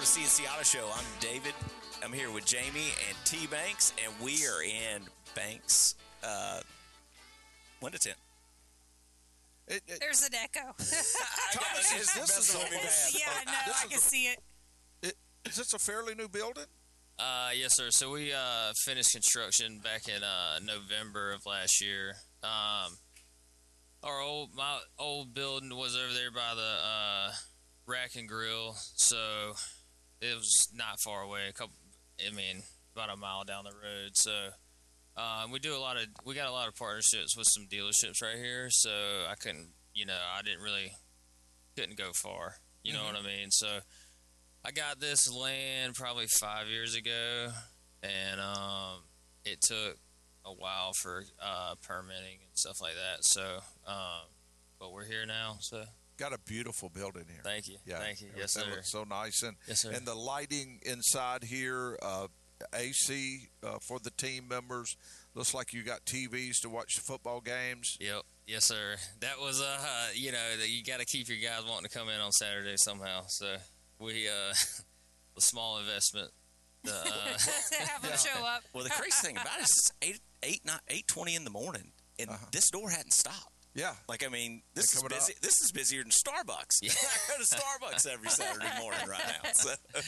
Florida CNC Auto Show. I'm David. I'm here with Jamie and T Banks, and we are in Banks 1 to 10. There's an echo. Thomas, this is a Yeah, I know. I can see it. Is this a fairly new building? Yes, sir. So we finished construction back in November of last year. My old building was over there by the Rack and Grill, so it was not far away. About a mile down the road. So we got a lot of partnerships with some dealerships right here. So I couldn't go far. You know what I mean? So I got this land probably 5 years ago, and it took a while for permitting and stuff like that. So, but we're here now. So got a beautiful building here. Thank you. Yeah. Thank you. Yes, It sir. looks so nice. And, Yes, sir. And the lighting inside here, AC for the team members. Looks like you got TVs to watch the football games. Yep. Yes, sir. That was that you got to keep your guys wanting to come in on Saturday somehow. So we a small investment. Have them show up. Well, the crazy thing about it is it's 8:20 in the morning, and this door hadn't stopped. Yeah. This is busy. This is busier than Starbucks. Yeah. I go to Starbucks every Saturday morning right now. So.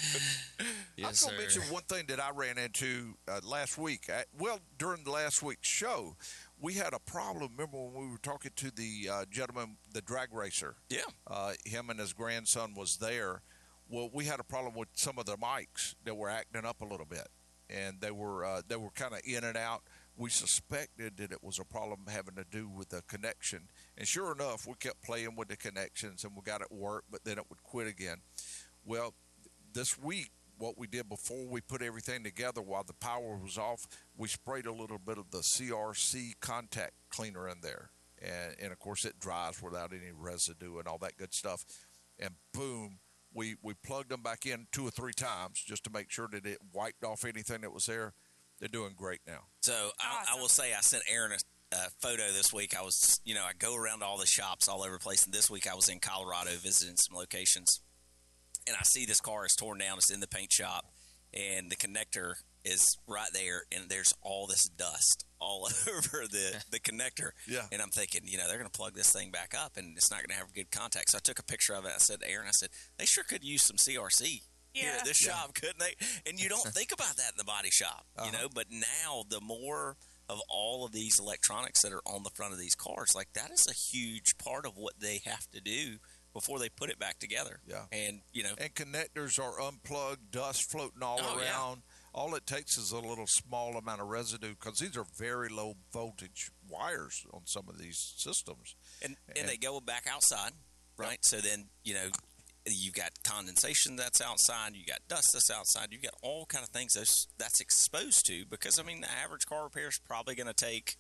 Yes, I'm going to mention one thing that I ran into last week. During the last week's show, we had a problem. Remember when we were talking to the gentleman, the drag racer? Yeah. Him and his grandson was there. Well, we had a problem with some of the mics that were acting up a little bit, and they were kind of in and out. We suspected that it was a problem having to do with the connection, and sure enough, we kept playing with the connections, and we got it work, but then it would quit again. Well, this week, what we did before we put everything together while the power was off, we sprayed a little bit of the CRC contact cleaner in there, and of course, it dries without any residue and all that good stuff, and boom. We plugged them back in 2 or 3 times just to make sure that it wiped off anything that was there. They're doing great now. So I will say I sent Aaron a photo this week. I was, I go around all the shops all over the place, and this week I was in Colorado visiting some locations, and I see this car is torn down. It's in the paint shop, and the connector is right there, and there's all this dust all over the connector. Yeah. And I'm thinking, they're going to plug this thing back up, and it's not going to have good contact. So I took a picture of it. I said to Aaron, they sure could use some CRC. Here at this shop, couldn't they? And you don't think about that in the body shop, but now the more of all of these electronics that are on the front of these cars, that is a huge part of what they have to do before they put it back together. Yeah. And, And connectors are unplugged, dust floating all around. Yeah. All it takes is a little small amount of residue because these are very low voltage wires on some of these systems. And they go back outside, right? Yeah. So then, you've got condensation that's outside, you got dust that's outside, you've got all kind of things that's exposed to, because the average car repair is probably going to take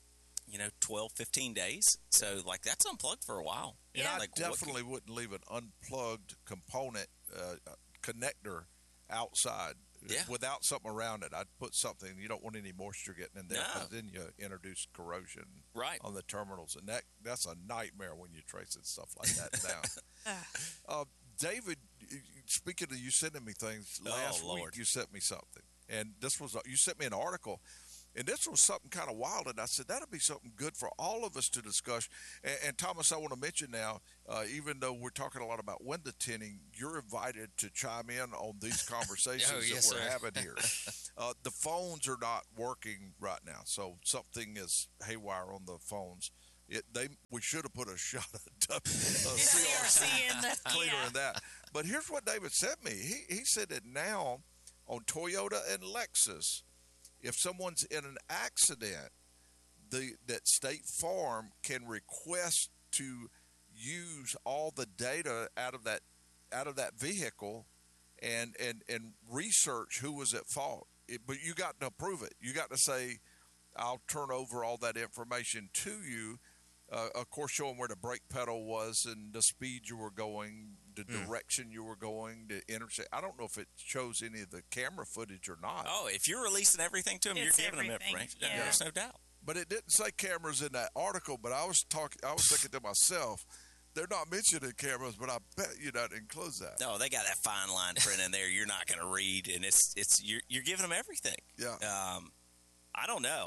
12, 15 days. So that's unplugged for a while. And I definitely wouldn't leave an unplugged component connector outside without something around it. I'd put something. You don't want any moisture getting in there because then you introduce corrosion on the terminals, and that's a nightmare when you're tracing stuff like that down. David, speaking of you sending me things, last week you sent me something, and you sent me an article, and this was something kind of wild, and I said that'll be something good for all of us to discuss. And Thomas, I want to mention now, even though we're talking a lot about window tinting, you're invited to chime in on these conversations we're having here. The phones are not working right now, so something is haywire on the phones. We should have put a shot of CRC cleaner in that. But here's what David sent me. He said that now on Toyota and Lexus, if someone's in an accident, that State Farm can request to use all the data out of that vehicle and research who was at fault. But you got to approve it. You got to say, I'll turn over all that information to you. Of course, showing where the brake pedal was and the speed you were going, the direction you were going, the intersection. I don't know if it shows any of the camera footage or not. Oh, if you're releasing everything to them, you're giving them information. Yeah. There's no doubt. But it didn't say cameras in that article. But I was thinking to myself, They're not mentioning cameras, but I bet you not include that. No, they got that fine line print in there. You're not going to read, and you're giving them everything. Yeah. I don't know.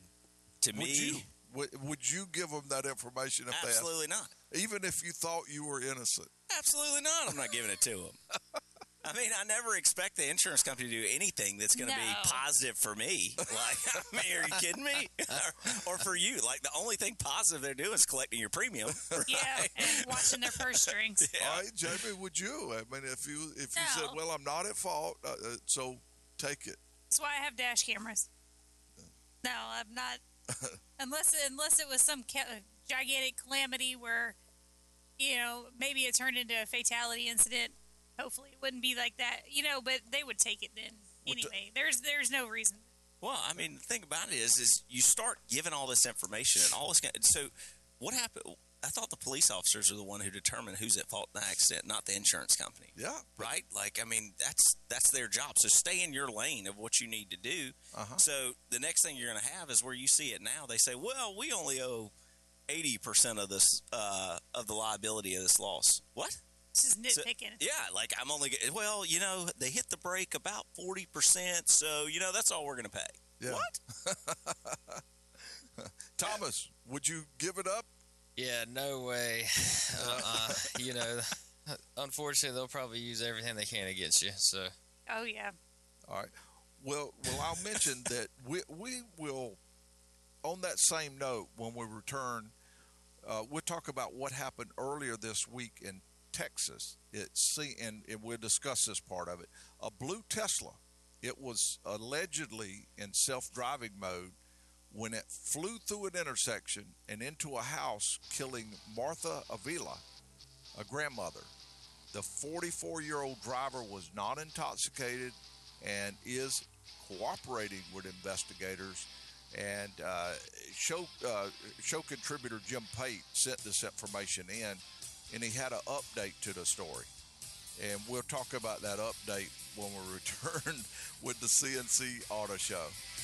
Would you give them that information if absolutely they not? Even if you thought you were innocent? Absolutely not. I'm not giving it to them. I mean, I never expect the insurance company to do anything that's going to be positive for me. Like, I mean, are you kidding me? Or for you? Like, the only thing positive they're doing is collecting your premium. Right? Yeah, and watching their purse strings. Yeah. All right, Jamie, would you? I mean, if you said, well, I'm not at fault, so take it. That's why I have dash cameras. No, I'm not. unless it was some gigantic calamity where, maybe it turned into a fatality incident. Hopefully it wouldn't be like that, but they would take it then. Anyway, there's no reason. Well, I mean, the thing about it is you start giving all this information and all this. So what happened? I thought the police officers are the one who determine who's at fault in the accident, not the insurance company. Yeah. Right? Like, I mean, that's their job. So stay in your lane of what you need to do. Uh-huh. So the next thing you're going to have is where you see it now. They say, well, we only owe 80% of this of the liability of this loss. What? This is nitpicking. So, yeah, like I'm only – well, they hit the brake about 40%, so, that's all we're going to pay. Yeah. What? Thomas, would you give it up? Yeah, no way. Unfortunately, they'll probably use everything they can against you. So. Oh, yeah. All right. Well, I'll mention that we will, on that same note, when we return, we'll talk about what happened earlier this week in Texas. And we'll discuss this part of it. A blue Tesla. It was allegedly in self-driving mode when it flew through an intersection and into a house, killing Martha Avila, a grandmother. The 44-year-old driver was not intoxicated and is cooperating with investigators. And show contributor Jim Pate sent this information in, and he had an update to the story. And we'll talk about that update when we return with the CNC Auto Show.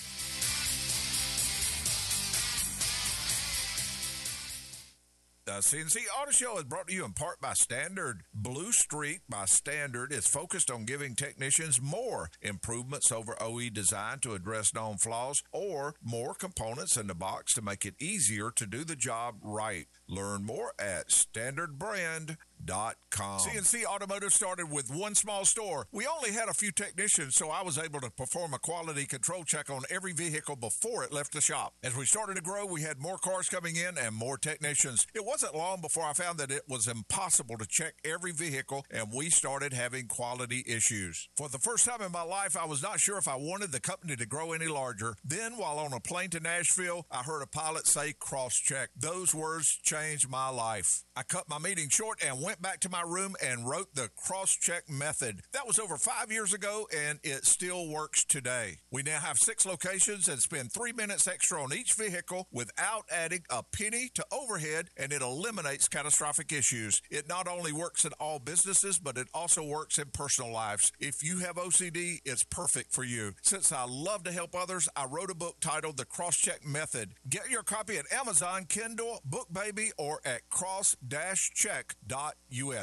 The CNC Auto Show is brought to you in part by Standard. Blue Streak by Standard is focused on giving technicians more improvements over OE design to address known flaws or more components in the box to make it easier to do the job right. Learn more at standardbrand.com. CNC Automotive started with one small store. We only had a few technicians, so I was able to perform a quality control check on every vehicle before it left the shop. As we started to grow, we had more cars coming in and more technicians. It wasn't long before I found that it was impossible to check every vehicle, and we started having quality issues. For the first time in my life, I was not sure if I wanted the company to grow any larger. Then, while on a plane to Nashville, I heard a pilot say cross-check. Those words changed my life. I cut my meeting short and went back to my room and wrote the cross-check method. That was over 5 years ago, and it still works today. We now have 6 locations and spend 3 minutes extra on each vehicle without adding a penny to overhead, and it eliminates catastrophic issues. It not only works in all businesses, but it also works in personal lives. If you have OCD, it's perfect for you. Since I love to help others, I wrote a book titled The Cross-Check Method. Get your copy at Amazon, Kindle, BookBaby, or at cross-check.us.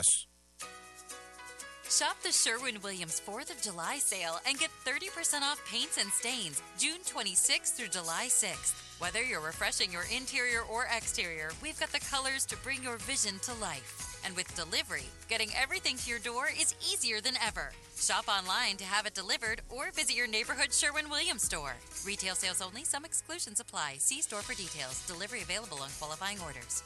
Shop the Sherwin-Williams 4th of July sale and get 30% off paints and stains June 26th through July 6th. Whether you're refreshing your interior or exterior, we've got the colors to bring your vision to life. And with delivery, getting everything to your door is easier than ever. Shop online to have it delivered or visit your neighborhood Sherwin-Williams store. Retail sales only. Some exclusions apply. See store for details. Delivery available on qualifying orders.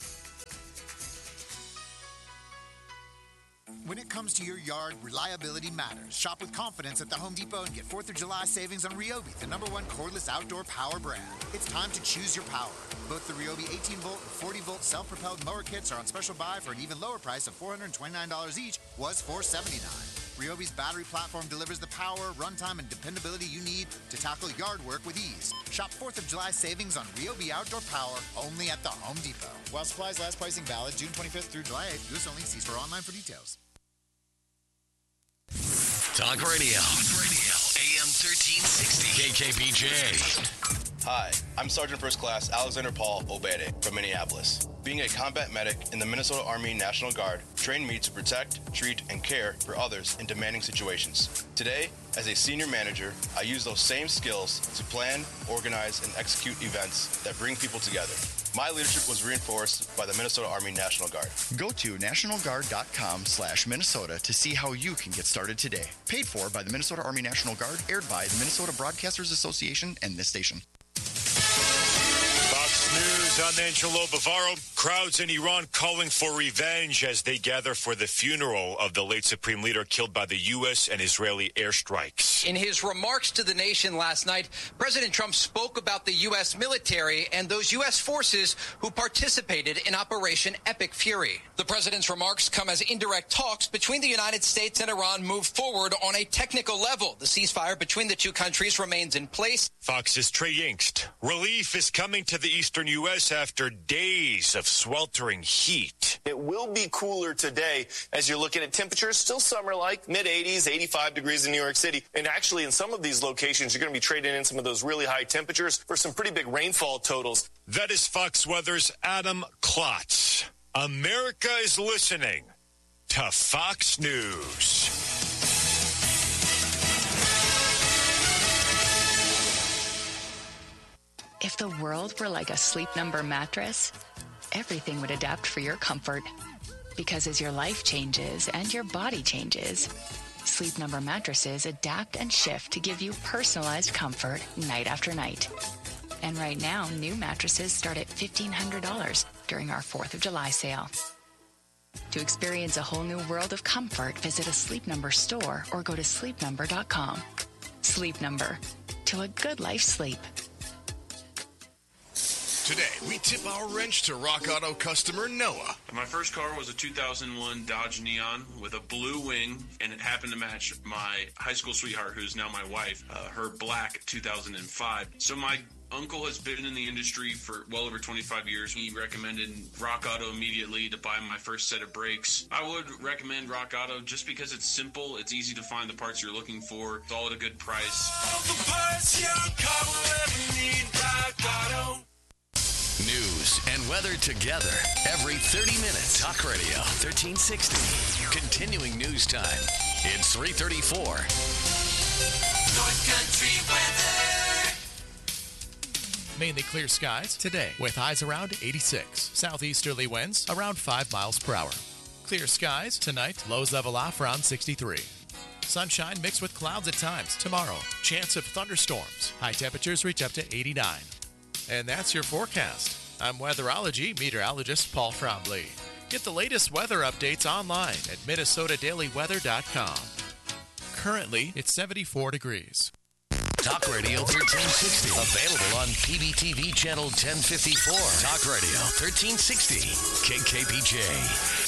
When it comes to your yard, reliability matters. Shop with confidence at the Home Depot and get 4th of July savings on Ryobi, the #1 cordless outdoor power brand. It's time to choose your power. Both the Ryobi 18-volt and 40-volt self-propelled mower kits are on special buy for an even lower price of $429 each, was $479. Ryobi's battery platform delivers the power, runtime, and dependability you need to tackle yard work with ease. Shop 4th of July savings on Ryobi outdoor power only at the Home Depot. While supplies last, pricing valid June 25th through July 8th. U.S. only. See store online for details. Talk Radio. AM 1360. KKPJ. Hi, I'm Sergeant First Class Alexander Paul Obede from Minneapolis. Being a combat medic in the Minnesota Army National Guard trained me to protect, treat, and care for others in demanding situations. Today, as a senior manager, I use those same skills to plan, organize, and execute events that bring people together. My leadership was reinforced by the Minnesota Army National Guard. Go to nationalguard.com/Minnesota to see how you can get started today. Paid for by the Minnesota Army National Guard, aired by the Minnesota Broadcasters Association and this station. Fox News, I'm Angelo Bavaro. Crowds in Iran calling for revenge as they gather for the funeral of the late Supreme Leader killed by the U.S. and Israeli airstrikes. In his remarks to the nation last night, President Trump spoke about the U.S. military and those U.S. forces who participated in Operation Epic Fury. The president's remarks come as indirect talks between the United States and Iran move forward on a technical level. The ceasefire between the two countries remains in place. Fox's Trey Yingst. Relief is coming to the eastern U.S. after days of sweltering heat. It will be cooler today as you're looking at temperatures, still summer-like, mid-80s, 85 degrees in New York City. And actually, in some of these locations, you're going to be trading in some of those really high temperatures for some pretty big rainfall totals. That is Fox Weather's Adam Klotz. America is listening to Fox News. If the world were like a Sleep Number mattress, everything would adapt for your comfort. Because as your life changes and your body changes, Sleep Number mattresses adapt and shift to give you personalized comfort night after night. And right now, new mattresses start at $1,500 during our 4th of July sale. To experience a whole new world of comfort, visit a Sleep Number store or go to sleepnumber.com. Sleep Number. To a good life sleep. Today, we tip our wrench to Rock Auto customer Noah. My first car was a 2001 Dodge Neon with a blue wing, and it happened to match my high school sweetheart, who's now my wife, her black 2005. So my uncle has been in the industry for well over 25 years. He recommended Rock Auto immediately to buy my first set of brakes. I would recommend Rock Auto just because it's simple, it's easy to find the parts you're looking for, it's all at a good price. All the parts your car will ever need, Rock Auto. News and weather together every 30 minutes. Talk Radio 1360. Continuing news time. It's 3:34. North Country weather. Mainly clear skies today with highs around 86. Southeasterly winds around 5 miles per hour. Clear skies tonight. Lows level off around 63. Sunshine mixed with clouds at times. Tomorrow, chance of thunderstorms. High temperatures reach up to 89. And that's your forecast. I'm weatherology meteorologist Paul Frombley. Get the latest weather updates online at minnesotadailyweather.com. Currently, it's 74 degrees. Talk Radio 1360. Available on PBTV channel 1054. Talk Radio 1360. KKPJ.